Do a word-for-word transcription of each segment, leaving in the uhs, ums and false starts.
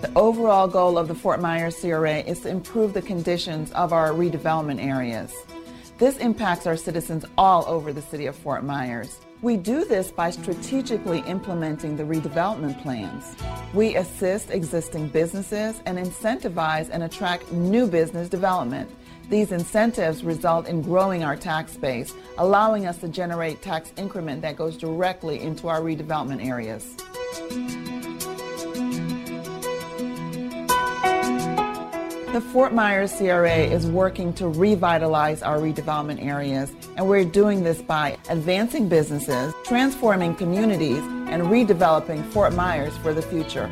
The overall goal of the Fort Myers C R A is to improve the conditions of our redevelopment areas. This impacts our citizens all over the city of Fort Myers. We do this by strategically implementing the redevelopment plans. We assist existing businesses and incentivize and attract new business development. These incentives result in growing our tax base, allowing us to generate tax increment that goes directly into our redevelopment areas. The Fort Myers C R A is working to revitalize our redevelopment areas, and we're doing this by advancing businesses, transforming communities, and redeveloping Fort Myers for the future.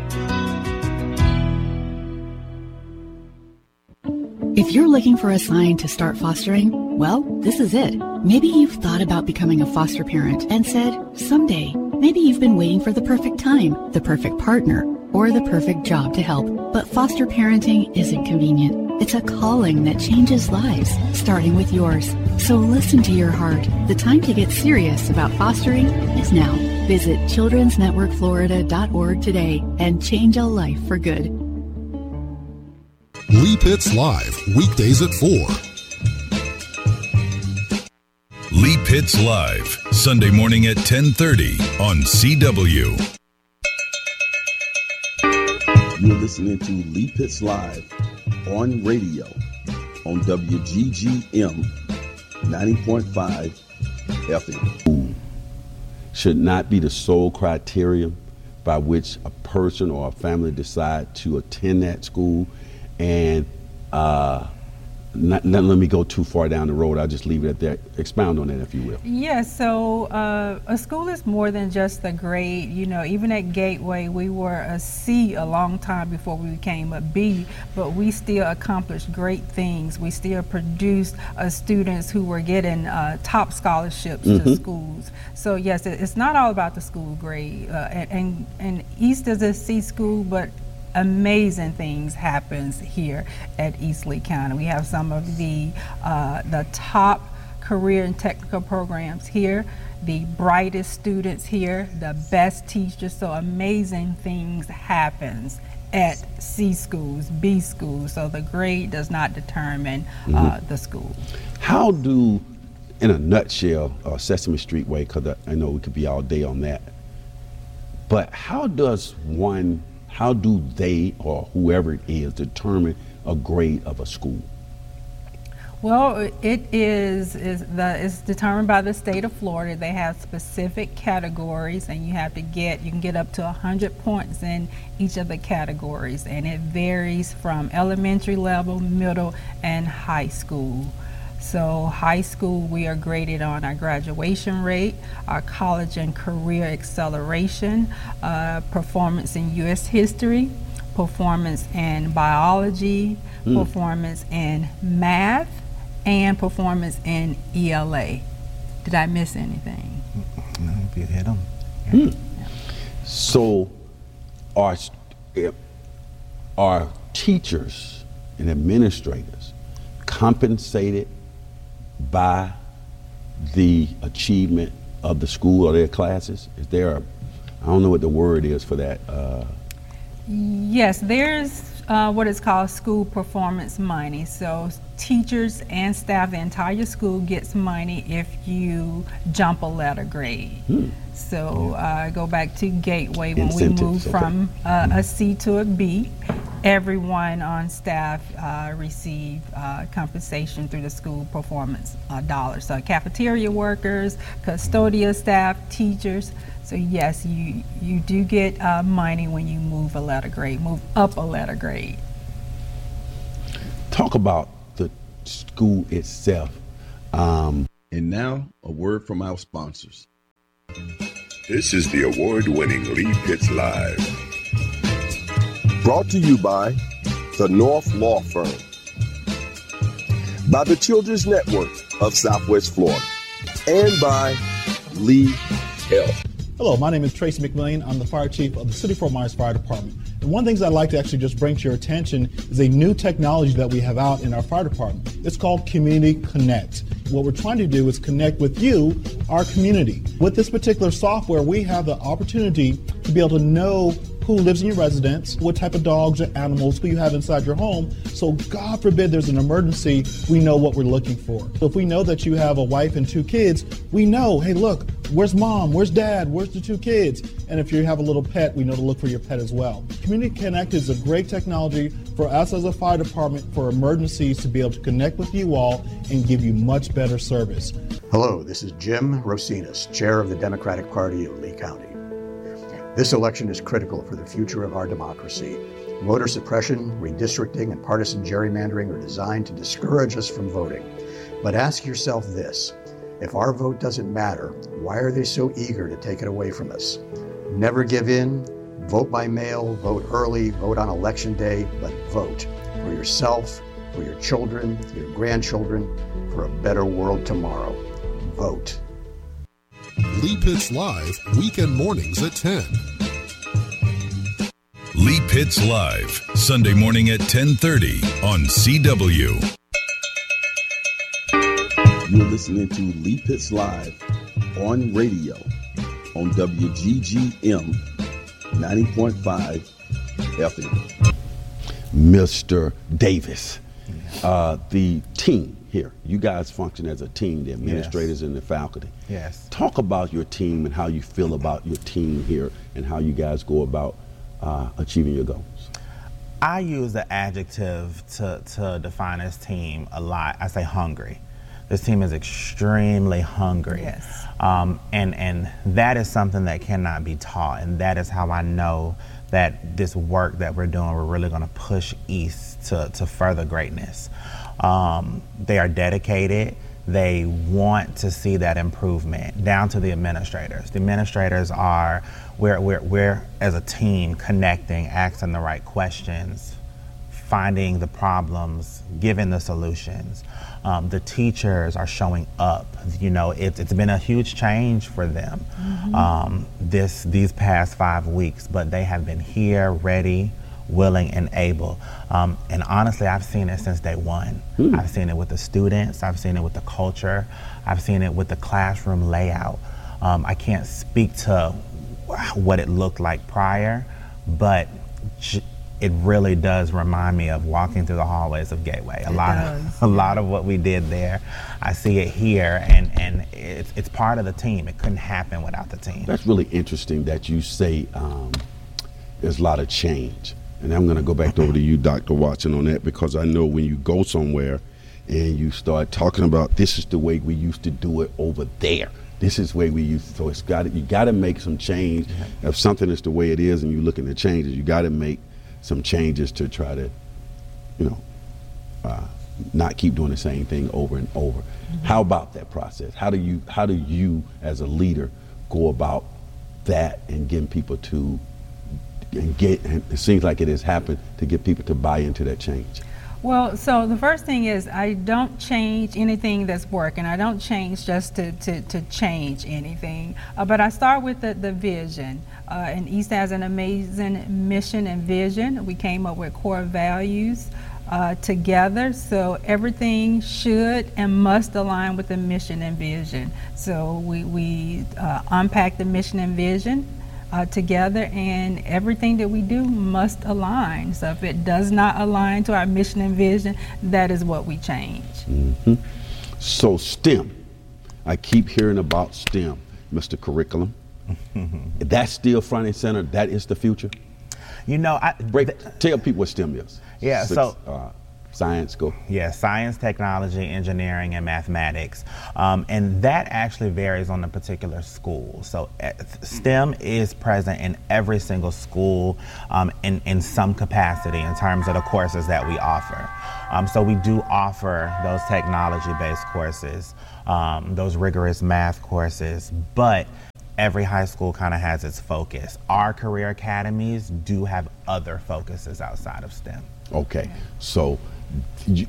If you're looking for a sign to start fostering, well, this is it. Maybe you've thought about becoming a foster parent and said, someday. Maybe you've been waiting for the perfect time, the perfect partner, or the perfect job to help. But foster parenting isn't convenient. It's a calling that changes lives, starting with yours. So listen to your heart. The time to get serious about fostering is now. Visit children's network florida dot org today and change a life for good. Lee Pitts Live, weekdays at four. Lee Pitts Live, Sunday morning at ten thirty on C W. You're listening to Lee Pitts Live on radio on W G G M ninety point five F M. Should not be the sole criterion by which a person or a family decide to attend that school. And uh, not, not let me go too far down the road. I'll just leave it at that. Expound on that, if you will. Yes, so uh, a school is more than just a grade. You know, even at Gateway, we were a C a long time before we became a B, but we still accomplished great things. We still produced uh, students who were getting uh, top scholarships mm-hmm. to schools. So yes, it, it's not all about the school grade. Uh, and, and, and East is a C school, but amazing things happens here at East Lee County. We have some of the uh, the top career and technical programs here, the brightest students here, the best teachers. So amazing things happens at C schools, B schools. So the grade does not determine mm-hmm. uh, the school. How do, in a nutshell, uh, Sesame Street way, because I know we could be all day on that, but how does one How do they, or whoever it is, determine a grade of a school? Well, it is is the it's determined by the state of Florida. They have specific categories, and you have to get you can get up to a hundred points in each of the categories, and it varies from elementary level, middle, and high school. So high school, we are graded on our graduation rate, our college and career acceleration, uh, performance in U S history, performance in biology, mm. performance in math, and performance in E L A. Did I miss anything? No, you hit them. Mm. Yeah. So are, are teachers and administrators compensated by the achievement of the school or their classes? Is there a, I don't know what the word is for that. Uh, yes, there's uh, what is called school performance money. So teachers and staff, the entire school gets money if you jump a letter grade. Hmm. So uh, go back to Gateway when Incentives, we moved okay. from uh, a C to a B. Everyone on staff uh, receive uh, compensation through the school performance uh, dollars. So cafeteria workers, custodial staff, teachers. So yes, you you do get uh, money when you move a letter grade, move up a letter grade. Talk about the school itself. Um, and now a word from our sponsors. This is the award-winning Lee Pitts Live. Brought to you by the North Law Firm, by the Children's Network of Southwest Florida, and by Lee Health. Hello, my name is Tracy McMillian. I'm the fire chief of the City of Fort Myers Fire Department. And one of the things I'd like to actually just bring to your attention is a new technology that we have out in our fire department. It's called Community Connect. What we're trying to do is connect with you, our community. With this particular software, we have the opportunity to be able to know who lives in your residence, what type of dogs or animals who you have inside your home. So God forbid there's an emergency, we know what we're looking for. So if we know that you have a wife and two kids, we know, hey, look, where's mom? Where's dad? Where's the two kids? And if you have a little pet, we know to look for your pet as well. Community Connect is a great technology for us as a fire department for emergencies to be able to connect with you all and give you much better service. Hello, this is Jim Rosinas, Chair of the Democratic Party of Lee County. This election is critical for the future of our democracy. Voter suppression, redistricting, and partisan gerrymandering are designed to discourage us from voting. But ask yourself this, if our vote doesn't matter, why are they so eager to take it away from us? Never give in, vote by mail, vote early, vote on election day, but vote for yourself, for your children, your grandchildren, for a better world tomorrow. Vote. Lee Pitts Live, weekend mornings at ten. Lee Pitts Live, Sunday morning at ten thirty on C W. You're listening to Lee Pitts Live on radio on W G G M ninety point five F M. Mister Davis, uh, the team here, you guys function as a team, the administrators yes. and the faculty. Yes. Talk about your team and how you feel about your team here and how you guys go about uh, achieving your goals. I use the adjective to, to define this team a lot. I say hungry. This team is extremely hungry. Yes. Um, and, and that is something that cannot be taught, and that is how I know that this work that we're doing, we're really gonna push East to, to further greatness. Um, they are dedicated. They want to see that improvement down to the administrators. The administrators are, we're, we're, we're as a team connecting, asking the right questions, finding the problems, giving the solutions. Um, the teachers are showing up. You know, it, it's been a huge change for them mm-hmm. um, this these past five weeks, but they have been here, ready, willing, and able. Um, and honestly, I've seen it since day one. Mm. I've seen it with the students, I've seen it with the culture, I've seen it with the classroom layout. Um, I can't speak to what it looked like prior, but j- it really does remind me of walking through the hallways of Gateway. A it lot does. of a lot of what we did there, I see it here, and, and it's, it's part of the team. It couldn't happen without the team. That's really interesting that you say um, there's a lot of change. And I'm going to go back over to you, Doctor Watson, on that, because I know when you go somewhere and you start talking about this is the way we used to do it over there. This is the way we used to. So it's got you got to make some change. If something is the way it is and you're looking at changes, you got to make some changes to try to, you know, uh, not keep doing the same thing over and over. Mm-hmm. How about that process? How do you how do you as a leader go about that and getting people to and get, and it seems like it has happened, to get people to buy into that change? Well, so the first thing is I don't change anything that's working. I don't change just to, to, to change anything. Uh, but I start with the, the vision. Uh, and East has an amazing mission and vision. We came up with core values uh, together. So everything should and must align with the mission and vision. So we, we uh, unpack the mission and vision Uh, together, and everything that we do must align. So if it does not align to our mission and vision, that is what we change. Mm-hmm. So STEM, I keep hearing about STEM, Mister Curriculum. That's still front and center. That is the future. You know, I break. Tell people what STEM is. Yeah. Six, so. Uh, Science, go. Yeah, science, technology, engineering, and mathematics. Um, and that actually varies on the particular school. So uh, STEM is present in every single school um, in, in some capacity in terms of the courses that we offer. Um, so we do offer those technology-based courses, um, those rigorous math courses, but every high school kind of has its focus. Our career academies do have other focuses outside of STEM. Okay, so you,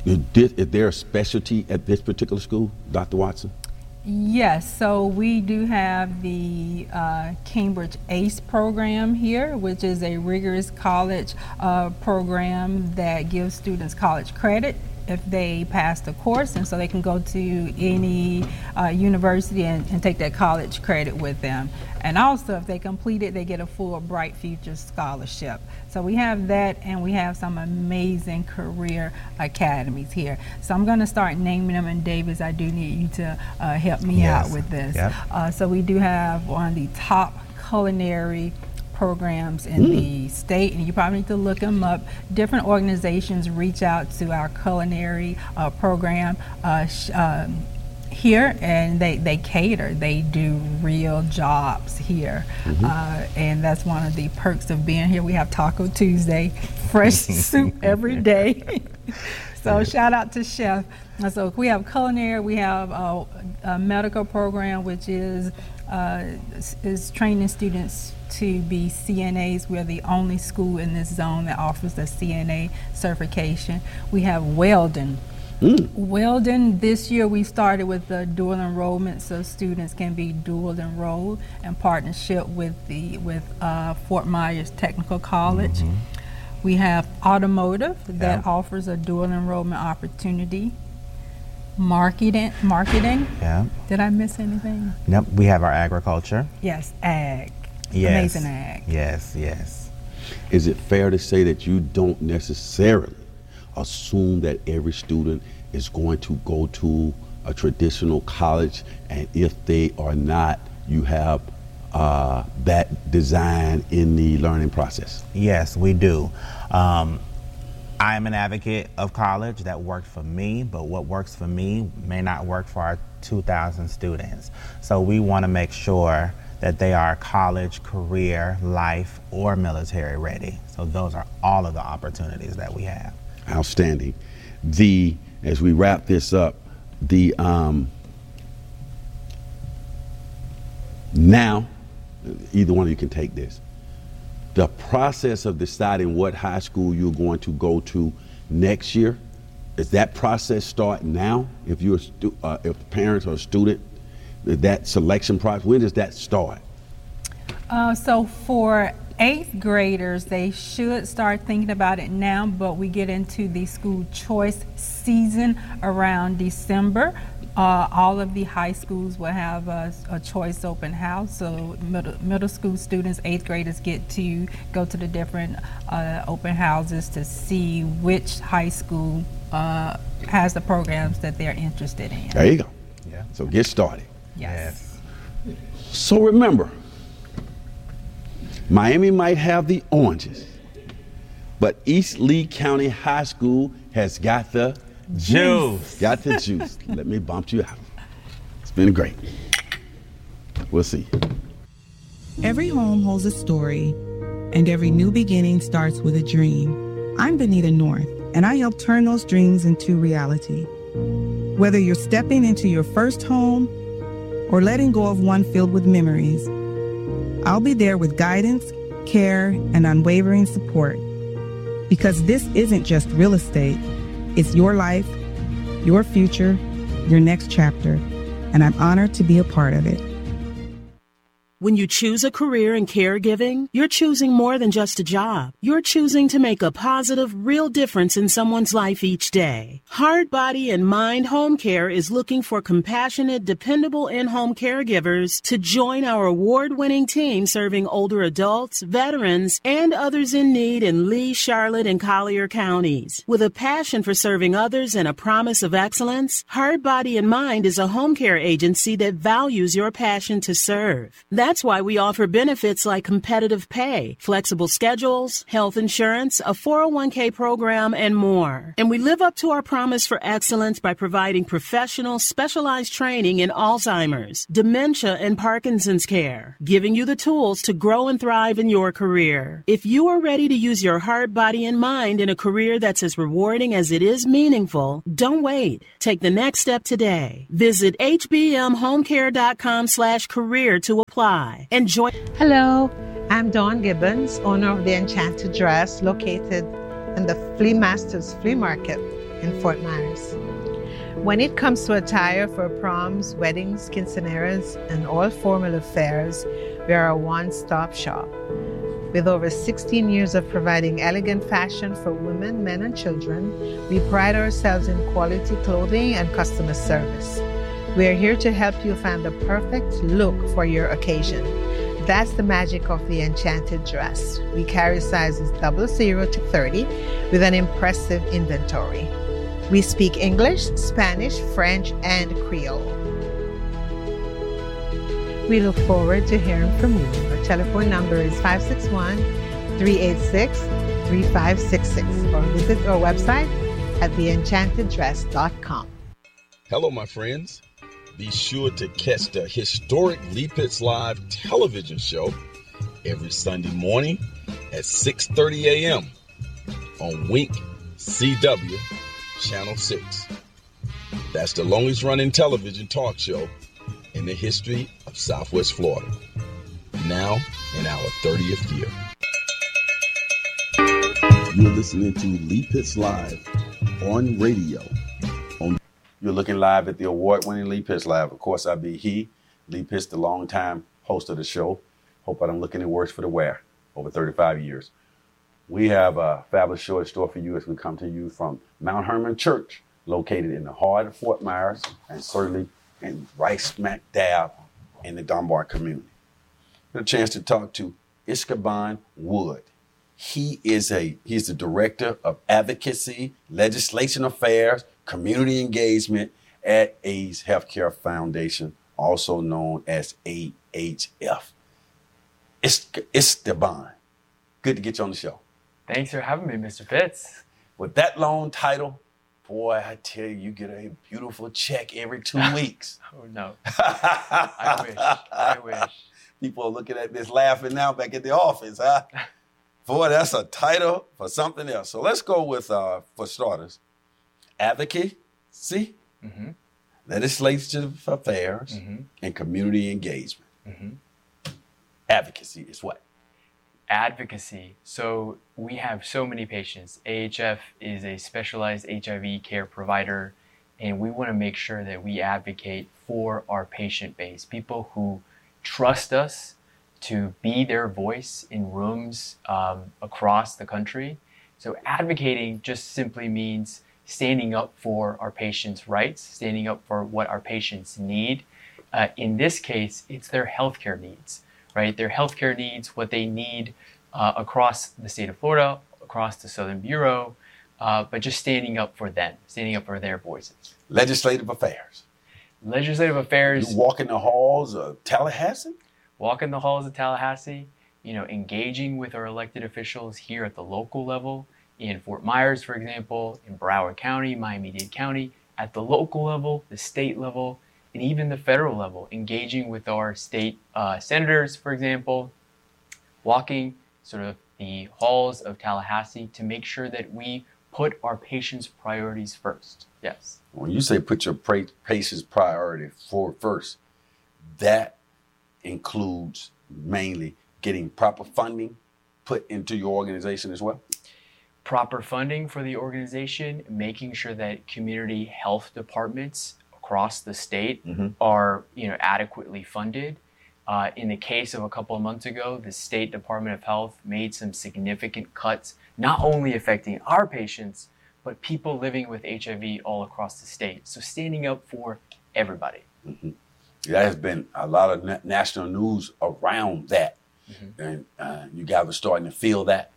is there a specialty at this particular school, Doctor Watson? Yes, so we do have the uh, Cambridge ACE program here, which is a rigorous college uh, program that gives students college credit if they pass the course, and so they can go to any uh, university and, and take that college credit with them. And also, if they complete it, they get a full Bright Future scholarship. So we have that, and we have some amazing career academies here. So I'm going to start naming them, and Davis, I do need you to uh, help me yes. out with this. Yep. Uh, so we do have one of the top culinary programs in mm. the state, and you probably need to look them up. Different organizations reach out to our culinary uh, program uh, sh- um, here, and they, they cater. They do real jobs here. Mm-hmm. Uh, and that's one of the perks of being here. We have Taco Tuesday, fresh soup every day. So yeah. Shout out to Chef. And so we have culinary, we have a, a medical program, which is uh, is training students to be C N As. We're the only school in this zone that offers the C N A certification. We have welding. Mm. Welding, this year we started with the dual enrollment, so students can be dual enrolled in partnership with the with uh, Fort Myers Technical College. Mm-hmm. We have automotive that yeah. offers a dual enrollment opportunity. Marketing, marketing. Yeah. Did I miss anything? Nope. We have our agriculture. Yes, ag. Yes. Amazing ag. Yes, yes. Is it fair to say that you don't necessarily assume that every student is going to go to a traditional college, and if they are not, you have uh, that design in the learning process? Yes, we do. Um, I am an advocate of college. That worked for me, but what works for me may not work for our two thousand students. So we want to make sure that they are college, career, life, or military ready. So those are all of the opportunities that we have. Outstanding. The, as we wrap this up, the um, now, either one of you can take this. The process of deciding what high school you're going to go to next year, does that process start now? If you're a stu- uh, if parents or a student, that selection process, when does that start? Uh, so for eighth graders, they should start thinking about it now, but we get into the school choice season around December. Uh, all of the high schools will have a, a choice open house, so middle, middle school students, eighth graders get to go to the different uh, open houses to see which high school uh, has the programs that they're interested in. There you go. Yeah. So get started. Yes. yes. So remember, Miami might have the oranges, but East Lee County High School has got the juice. Got the juice. Let me bump you out. It's been great. We'll see. Every home holds a story, and every new beginning starts with a dream. I'm Benita North, and I help turn those dreams into reality. Whether you're stepping into your first home or letting go of one filled with memories, I'll be there with guidance, care, and unwavering support. Because this isn't just real estate. It's your life, your future, your next chapter, and I'm honored to be a part of it. When you choose a career in caregiving, you're choosing more than just a job. You're choosing to make a positive, real difference in someone's life each day. Heart, Body, and Mind Home Care is looking for compassionate, dependable in-home caregivers to join our award-winning team serving older adults, veterans, and others in need in Lee, Charlotte, and Collier counties. With a passion for serving others and a promise of excellence, Heart, Body, and Mind is a home care agency that values your passion to serve. That's why we offer benefits like competitive pay, flexible schedules, health insurance, a four oh one k program, and more. And we live up to our promise for excellence by providing professional, specialized training in Alzheimer's, dementia, and Parkinson's care, giving you the tools to grow and thrive in your career. If you are ready to use your heart, body, and mind in a career that's as rewarding as it is meaningful, don't wait. Take the next step today. Visit hbmhomecare.com slash career to apply. Enjoy. Hello, I'm Dawn Gibbons, owner of the Enchanted Dress, located in the Flea Masters Flea Market in Fort Myers. When it comes to attire for proms, weddings, quinceañeras, and all formal affairs, we are a one-stop shop. With over sixteen years of providing elegant fashion for women, men, and children, we pride ourselves in quality clothing and customer service. We are here to help you find the perfect look for your occasion. That's the magic of the Enchanted Dress. We carry sizes double zero to thirty with an impressive inventory. We speak English, Spanish, French, and Creole. We look forward to hearing from you. Our telephone number is five six one, three eight six, three five six six or visit our website at the enchanted dress dot com. Hello, my friends. Be sure to catch the historic Lee Pitts Live television show every Sunday morning at six thirty a.m. on Wink C W Channel six. That's the longest running television talk show in the history of Southwest Florida. Now in our thirtieth year. You're listening to Lee Pitts Live on radio. On You're looking live at the award-winning Lee Pitts Live. Of course, I be he, Lee Pitts, the longtime host of the show. Hope I don't look any worse for the wear. Over thirty-five years. We have a fabulous show in store for you as we come to you from Mount Hermon Church, located in the heart of Fort Myers, and certainly in right smack dab in the Dunbar community. Got a chance to talk to Iskaban Wood. He is a he's the director of advocacy, legislation affairs, community engagement at AIDS Healthcare Foundation, also known as A H F. Iskaban, good to get you on the show. Thanks for having me, Mister Pitts. With that long title, boy, I tell you, you get a beautiful check every two weeks. Oh, no. I wish. I wish. People are looking at this laughing now back at the office, huh? Boy, that's a title for something else. So let's go with, uh, for starters, advocacy, mm-hmm. legislative affairs, mm-hmm. and community engagement. Mm-hmm. Advocacy is what? Advocacy. So we have so many patients. A H F is a specialized H I V care provider, and we want to make sure that we advocate for our patient base, people who trust us to be their voice in rooms um, across the country. So advocating just simply means standing up for our patients' rights, standing up for what our patients need. Uh, in this case, it's their healthcare needs. Right, their healthcare needs, what they need uh, across the state of Florida, across the Southern Bureau, uh, but just standing up for them, standing up for their voices. Legislative affairs. Legislative affairs. You walk in the halls of Tallahassee? Walk in the halls of Tallahassee, you know, engaging with our elected officials here at the local level, in Fort Myers, for example, in Broward County, Miami-Dade County, at the local level, the state level, and even the federal level, engaging with our state uh, senators, for example, walking sort of the halls of Tallahassee to make sure that we put our patients' priorities first. Yes. When you say put your pra- patient's priority for first, that includes mainly getting proper funding put into your organization as well? Proper funding for the organization, making sure that community health departments across the state mm-hmm. are, you know, adequately funded. Uh, in the case of a couple of months ago, the State Department of Health made some significant cuts, not only affecting our patients, but people living with H I V all across the state. So standing up for everybody. Mm-hmm. There has been a lot of na- national news around that. Mm-hmm. And uh, you guys are starting to feel that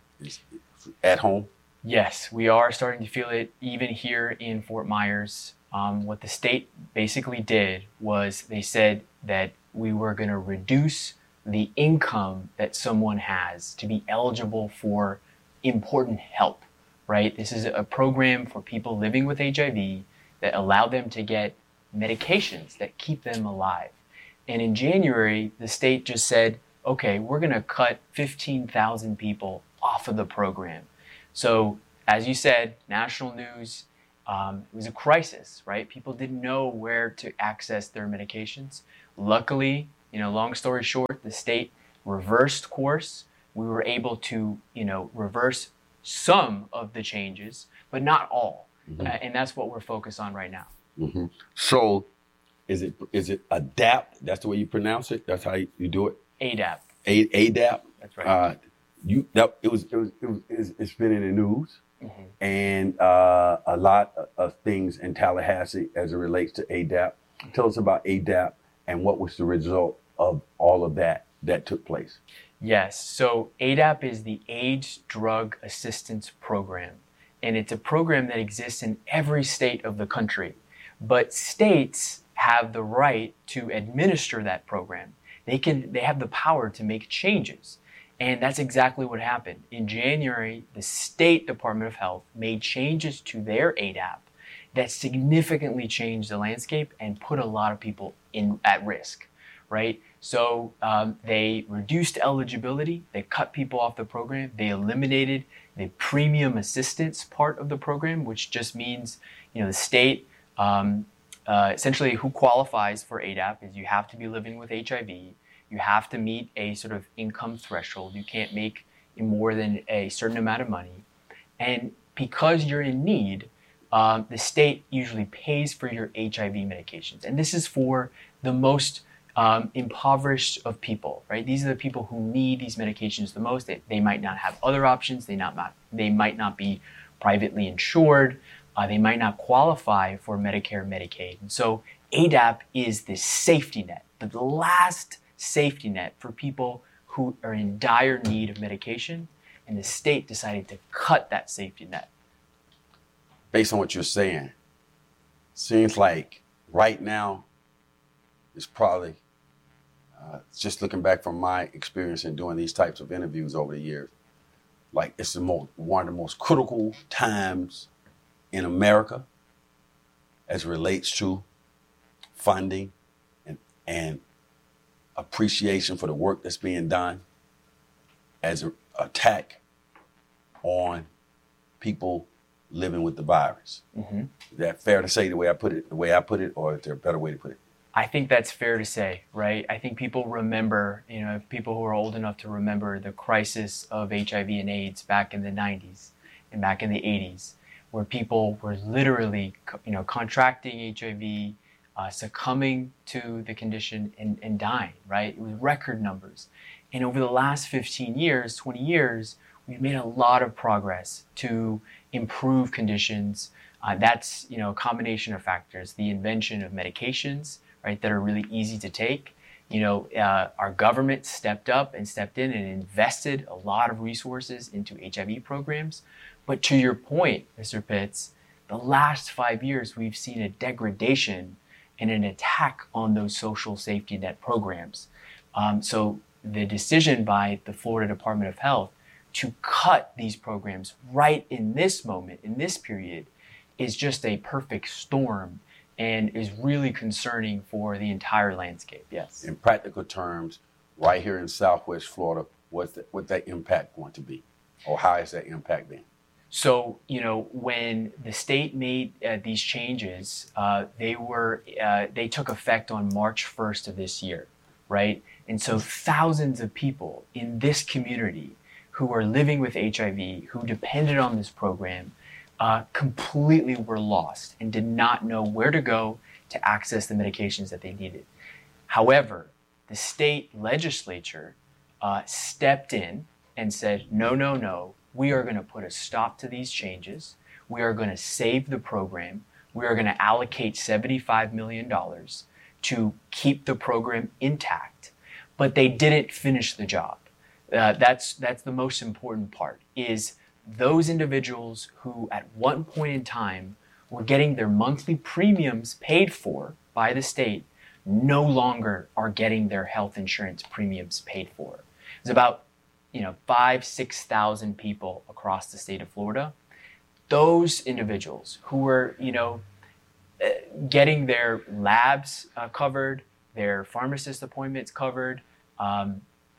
at home? Yes, we are starting to feel it even here in Fort Myers. Um, what the state basically did was they said that we were going to reduce the income that someone has to be eligible for important help, right? This is a program for people living with H I V that allow them to get medications that keep them alive. And in January, the state just said, okay, we're going to cut fifteen thousand people off of the program. So as you said, national news, um, it was a crisis, right? People didn't know where to access their medications. Luckily, you know, long story short, the state reversed course. We were able to, you know, reverse some of the changes, but not all. Mm-hmm. Uh, and that's what we're focused on right now. Mm-hmm. So is it is it ADAPT? That's the way you pronounce it? That's how you do it? ADAPT. A- ADAPT? That's right. Uh, you that it was it was, it was it's, it's been in the news, Mm-hmm. and uh, a lot of things in Tallahassee as it relates to A D A P. Tell us about A D A P and what was the result of all of that that took place. Yes, so A D A P is the AIDS Drug Assistance Program, and it's a program that exists in every state of the country. But states have the right to administer that program. They can, they have the power to make changes. And that's exactly what happened. In January, the State Department of Health made changes to their A D A P that significantly changed the landscape and put a lot of people in at risk, right? So um, they reduced eligibility, they cut people off the program, they eliminated the premium assistance part of the program, which just means, you know, the state, um, uh, essentially who qualifies for A D A P is you have to be living with H I V, you have to meet a sort of income threshold, you can't make more than a certain amount of money, and because you're in need, um, the state usually pays for your H I V medications, and this is for the most Um, impoverished of people, right? These are the people who need these medications the most. They, they might not have other options. They not, not they might not be privately insured. Uh, they might not qualify for Medicare, Medicaid. And so A D A P is this safety net, the last safety net for people who are in dire need of medication. And the state decided to cut that safety net. Based on what you're saying, seems like right now is probably Uh, just looking back from my experience in doing these types of interviews over the years, like it's the most, one of the most critical times in America as it relates to funding and, and appreciation for the work that's being done as an attack on people living with the virus. Mm-hmm. Is that fair to say the way I put it, the way I put it, or is there a better way to put it? I think that's fair to say, right? I think people remember, you know, people who are old enough to remember the crisis of H I V and AIDS back in the nineties and back in the eighties, where people were literally, you know, contracting H I V, uh, succumbing to the condition and, and dying, right? It was record numbers. And over the last fifteen years, twenty years, we've made a lot of progress to improve conditions. Uh, that's, you know, a combination of factors, the invention of medications, right, that are really easy to take. You know, uh, our government stepped up and stepped in and invested a lot of resources into H I V programs. But to your point, Mister Pitts, the last five years, we've seen a degradation and an attack on those social safety net programs. Um, so the decision by the Florida Department of Health to cut these programs right in this moment, in this period, is just a perfect storm and is really concerning for the entire landscape, yes. In practical terms, right here in Southwest Florida, what's the, what's that impact going to be? Or how has that impact been? So, you know, when the state made uh, these changes, uh, they were, uh, they took effect on March first of this year, right? And so thousands of people in this community who are living with H I V, who depended on this program, Uh, completely were lost and did not know where to go to access the medications that they needed. However, the state legislature uh, stepped in and said, no, no, no, we are going to put a stop to these changes. We are going to save the program. We are going to allocate seventy-five million dollars to keep the program intact. But they didn't finish the job. Uh, that's, that's the most important part, is those individuals who at one point in time were getting their monthly premiums paid for by the state no longer are getting their health insurance premiums paid for. It's about, you know, five, six thousand people across the state of Florida. Those individuals who were, you know, getting their labs uh, covered, their pharmacist appointments covered, um,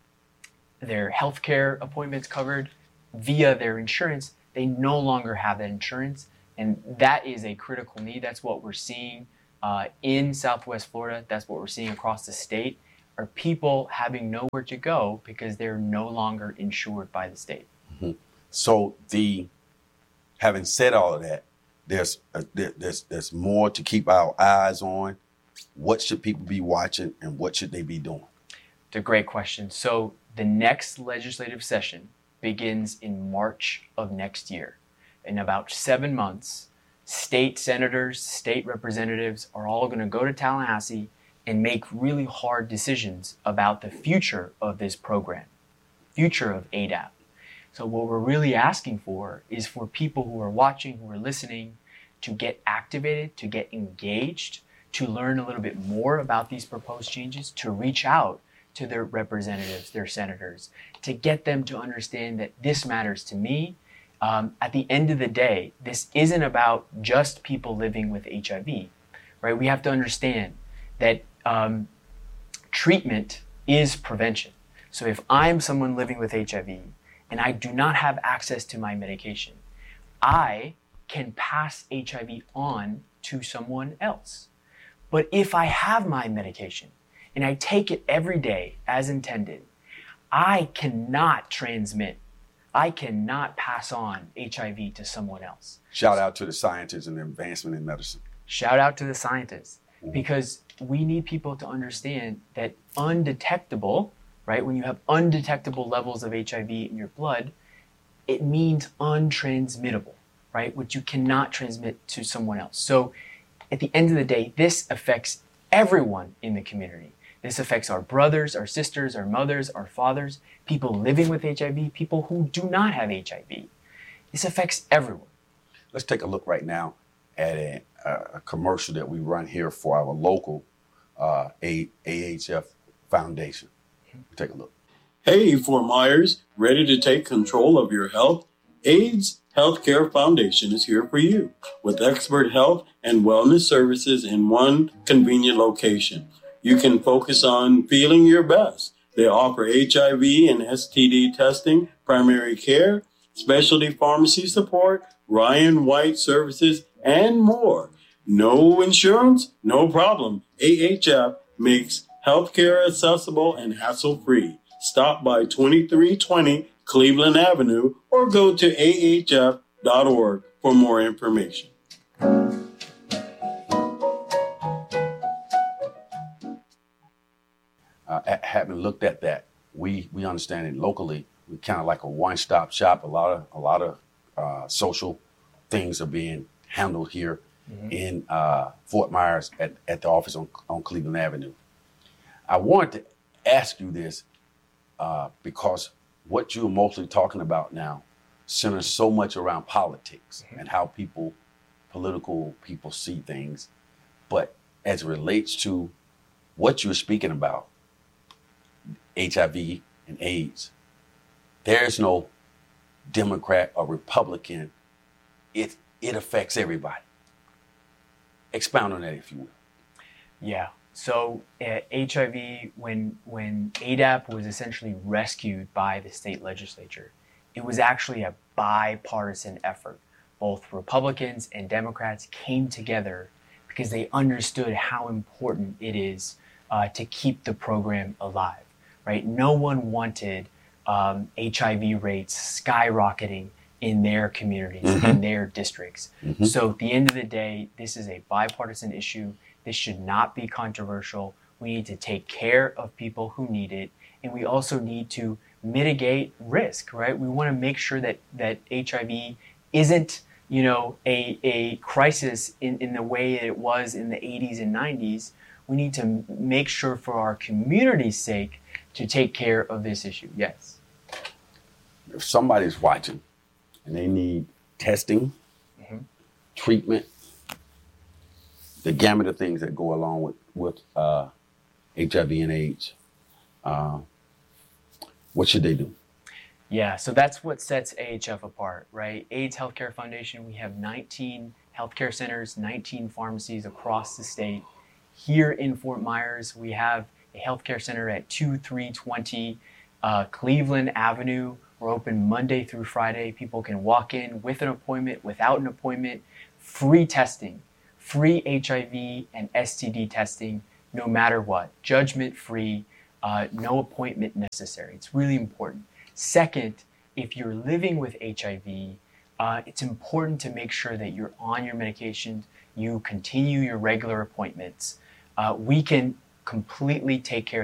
their healthcare appointments covered, via their insurance, they no longer have that insurance. And that is a critical need. That's what we're seeing uh, in Southwest Florida. That's what we're seeing across the state, are people having nowhere to go because they're no longer insured by the state. Mm-hmm. So the, having said all of that, there's, a, there, there's, there's more to keep our eyes on. What should people be watching and what should they be doing? It's a great question. So the next legislative session begins in March of next year. In about seven months, state senators, state representatives are all going to go to Tallahassee and make really hard decisions about the future of this program, future of A D A P. So what we're really asking for is for people who are watching, who are listening, to get activated, to get engaged, to learn a little bit more about these proposed changes, to reach out to their representatives, their senators, to get them to understand that this matters to me. Um, at the end of the day, this isn't about just people living with H I V, right? We have to understand that um, treatment is prevention. So if I'm someone living with H I V and I do not have access to my medication, I can pass H I V on to someone else. But if I have my medication and I take it every day as intended, I cannot transmit, I cannot pass on H I V to someone else. Shout out to the scientists and the advancement in medicine. Shout out to the scientists, because we need people to understand that undetectable, right? When you have undetectable levels of H I V in your blood, it means untransmittable, right? Which you cannot transmit to someone else. So at the end of the day, this affects everyone in the community. This affects our brothers, our sisters, our mothers, our fathers, people living with H I V, people who do not have H I V. This affects everyone. Let's take a look right now at a, a commercial that we run here for our local uh, A H F Foundation. Take a look. Hey, Fort Myers, ready to take control of your health? AIDS Healthcare Foundation is here for you with expert health and wellness services in one convenient location. You can focus on feeling your best. They offer H I V and S T D testing, primary care, specialty pharmacy support, Ryan White services, and more. No insurance? No problem. A H F makes healthcare accessible and hassle-free. Stop by twenty-three twenty Cleveland Avenue or go to A H F dot org for more information. Uh, having looked at that, we we understand it locally. We kind of like a one-stop shop. A lot of a lot of uh, social things are being handled here mm-hmm. in uh, Fort Myers at, at the office on, on Cleveland Avenue. I wanted to ask you this uh, because what you're mostly talking about now centers so much around politics mm-hmm. and how people, political people see things. But as it relates to what you're speaking about, H I V and AIDS, there's no Democrat or Republican. It it affects everybody. Expound on that, if you will. Yeah. So uh, H I V, when when A D A P was essentially rescued by the state legislature, it was actually a bipartisan effort. Both Republicans and Democrats came together because they understood how important it is uh, to keep the program alive. Right? No one wanted um, H I V rates skyrocketing in their communities, mm-hmm. in their districts. Mm-hmm. So at the end of the day, this is a bipartisan issue. This should not be controversial. We need to take care of people who need it. And we also need to mitigate risk, right? We want to make sure that, that H I V isn't, you know, a, a crisis in, in the way it was in the eighties and nineties. We need to make sure for our community's sake to take care of this issue. Yes. If somebody's watching and they need testing, mm-hmm. treatment, the gamut of things that go along with, with uh, H I V and AIDS, uh, what should they do? Yeah, so that's what sets A H F apart, right? AIDS Healthcare Foundation, we have nineteen healthcare centers, nineteen pharmacies across the state. Here in Fort Myers, we have a healthcare center at two three twenty uh, Cleveland Avenue. We're open Monday through Friday. People can walk in with an appointment, without an appointment, free testing, free H I V and S T D testing, no matter what, judgment-free, uh, no appointment necessary. It's really important. Second, if you're living with H I V, uh, it's important to make sure that you're on your medications, you continue your regular appointments. Uh, we can completely take care